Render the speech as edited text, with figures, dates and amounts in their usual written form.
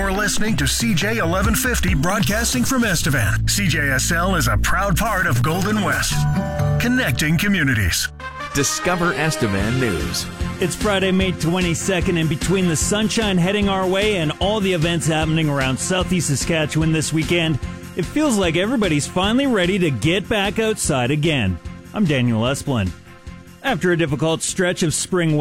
You're listening to CJ 1150 broadcasting from Estevan. CJSL is a proud part of Golden West, connecting communities. Discover Estevan News. It's Friday, May 22nd, and between the sunshine heading our way and all the events happening around southeast Saskatchewan this weekend, it feels like everybody's finally ready to get back outside again. I'm Daniel Esplin. After a difficult stretch of spring